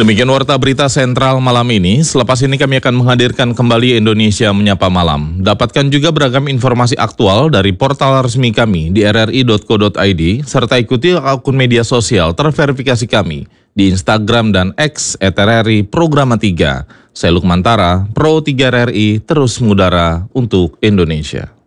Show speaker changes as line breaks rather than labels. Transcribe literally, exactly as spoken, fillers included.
Demikian Warta Berita Sentral malam ini. Selepas ini kami akan menghadirkan kembali Indonesia Menyapa Malam. Dapatkan juga beragam informasi aktual dari portal resmi kami di r r i dot co dot i d, serta ikuti akun media sosial terverifikasi kami di Instagram dan X et r r i Programa tiga. Saya Lukman Tara, Pro tiga R R I, terus mengudara untuk Indonesia.